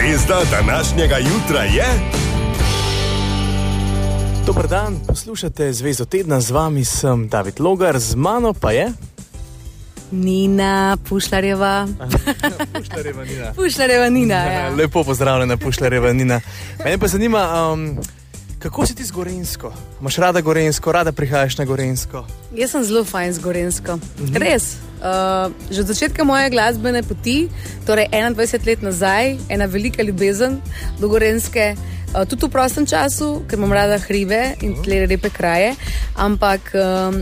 Zvezda današnjega jutra je... Dober dan, poslušate Zvezdo tedna, z vami sem David Logar, z mano pa je... Nina Pušlarjeva. Pušlarjeva Nina, ja. Lepo pozdravljena, Pušlarjeva Nina. Mene pa zanima, kako si ti z Gorenjsko? Imaš rada Gorenjsko, rada prihajaš na Gorenjsko? Jaz sem zelo fajn z Gorenjsko. Res. Že od začetka moje glasbene poti, torej 21 let nazaj, ena velika ljubezen do Gorenjske, tudi v prostem času, ker imam rada hribe in tle lepe kraje, ampak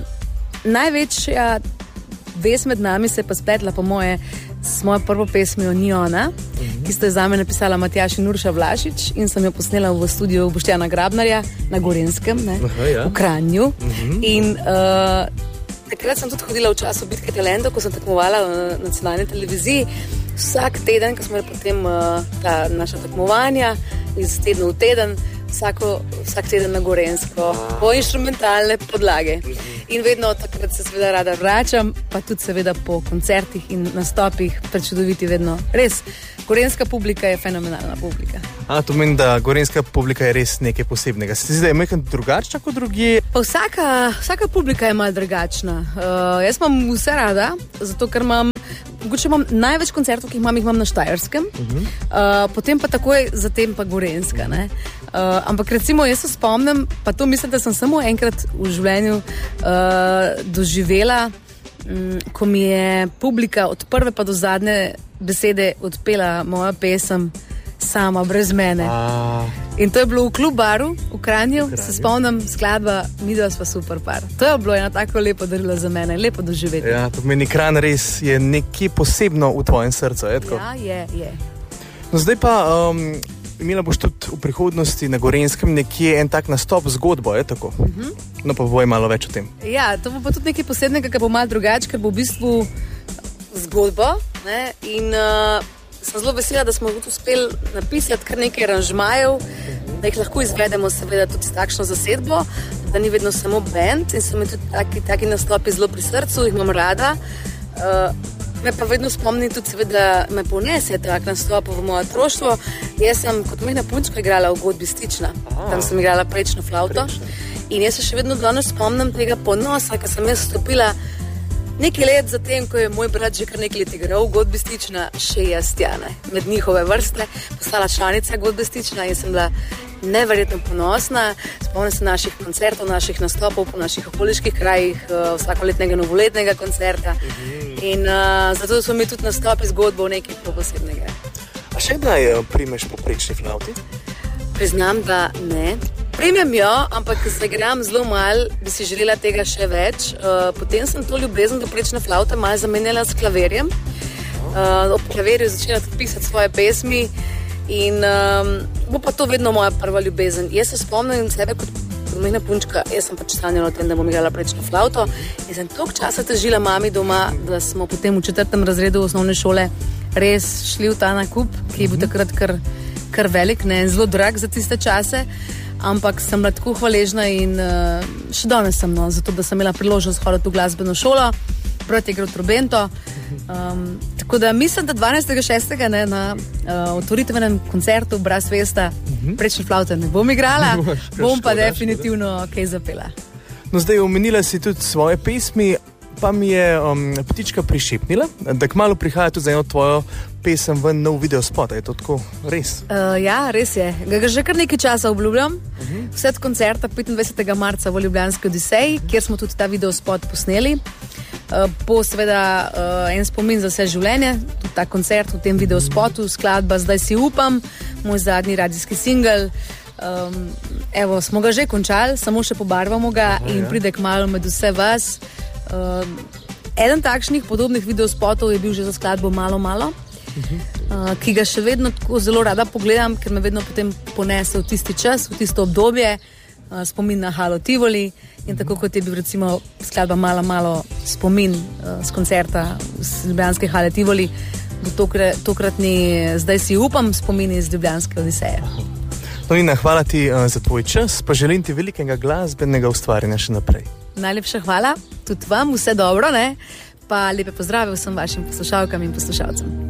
največja vez med nami se je pa spletla po moje s mojo prvo pesmijo Ni ona, ki sta jo zame napisala Matjaž in Urša Vlašič in sem jo posnela v studiu Boštjana Grabnarja na Gorenjskem, v Kranju. In takrat sem tudi hodila v času Bitke talentov, ko sem tekmovala na nacionalni televiziji. Vsak teden, ko smo imeli potem ta naša tekmovanja, iz tedna v teden, vsak teden na Gorenjsko, po inštrumentalne podlage. In vedno takrat se seveda rada vračam, pa tudi seveda po koncertih in nastopih, prečudoviti vedno. Res, gorenjska publika je fenomenalna publika. To meni, da gorenjska publika je res nekaj posebnega. Se ti zdi, da je nekaj drugačna kot drugje? Pa vsaka publika je malo drugačna. Jaz imam vse rada, zato ker imam največ koncertov, ki jih imam na Štajerskem, potem pa takoj zatem pa Gorenjska, ne. Ampak recimo jaz se spomnim, pa to mislim, da sem samo enkrat v življenju doživela, ko mi je publika od prve pa do zadnje besede odpela moja pesem sama, brez mene. In to je bilo v Klub Baru v Kranju, se spomnim, skladba Midva sva super par. To je bilo eno tako lepo darilo za mene, lepo doživeti. Ja, to pomeni, Kranj res je nekje posebno v tvojem srcu, je tako? Ja, je. No, zdaj pa imela boš tudi v prihodnosti na Gorenjskem nekje en tak nastop zgodbo, je tako? No, pa boj malo več o tem. Ja, to bo pa tudi nekaj posebnega, ker bo malo drugače, ker bo v bistvu zgodba, ne, in sem zelo vesela, da smo tudi uspeli napisati kar nekaj aranžmajev, da jih lahko izvedemo seveda tudi s takšno zasedbo, da ni vedno samo band in so mi tudi taki nastopi zelo pri srcu, jih imam rada. Me pa vedno spomni tudi seveda, me ponese tak nastop v moje otroštvo. Jaz sem kot majhna punčka igrala v Godbi Stična, tam sem igrala prečno flavto in jaz se še vedno danes spomnim tega ponosa, ker sem jaz stopila nekaj let zatem, ko je moj brat že kar nekaj let igral v Godbi Stična, še jaz tjane, med njihove vrste, postala članica Godbe Stična in sem bila neverjetno ponosna. Spomnim se naših koncertov, naših nastopov po naših okoliških krajih, vsakoletnega novoletnega koncerta in zato so mi tudi nastopi zgodbo nekaj posebnega. A še kdaj primeš po prečni flavti? Priznam, da ne. Primem jo, ampak zaigram zelo malo, bi si želela tega še več. Potem sem to ljubezen do prečne flavte malo zamenjala s klaverjem. Ob klaverju začela tudi pisati svoje pesmi in bo pa to vedno moja prva ljubezen. Jaz se spomnim sebe kot majhna punčka, jaz sem pač sanjala o tem, da bom igrala prečno flavto in sem toliko časa težila mami doma, da smo potem v 4. razredu osnovne šole res šli v ta nakup, ki je bil takrat kar velik, ne, zelo drag za tiste čase. Ampak sem bila tako hvaležna in še danes sem, zato da sem imela priložnost hoditi v glasbeno šolo, brat je igral trobento. Tako da mislim, da 12.6. na otvoritvenem koncertu Brass Festa prečne flavte ne bom igrala, bom pa definitivno kaj zapela. No, zdaj omenila si tudi svoje pesmi, pa mi je ptička prišepnila, da kmalu prihaja tudi za eno tvojo pesem ven nov videospot. Je to tako res? Ja, res je. Ga že kar nekaj časa obljubljam. Vse od koncerta 25. marca v Ljubljanski Odiseji, kjer smo tudi ta videospot posneli. Bo seveda en spomin za vse življenje, tudi ta koncert v tem videospotu, skladba Zdaj si upam, moj zadnji radijski singel. Evo, smo ga že končali, samo še pobarvamo ga in pride kmalu med vse vas. Eden takšnih podobnih videospotov je bil že za skladbo Malo, ki ga še vedno tako zelo rada pogledam, ker me vedno potem ponese v tisti čas, v tisto obdobje, spomin na Halo Tivoli in tako kot je bil recimo skladba Malo spomin z koncerta z ljubljanske Hale Tivoli, bo tokratni Zdaj si upam spomin iz Ljubljanske Odiseje. No, Nina, hvala ti za tvoj čas, pa želim ti velikega glasbenega ustvarjanja še naprej. Najlepša hvala, tudi vam vse dobro, ne? Pa lepe pozdrave vsem vašim poslušalkam in poslušalcem.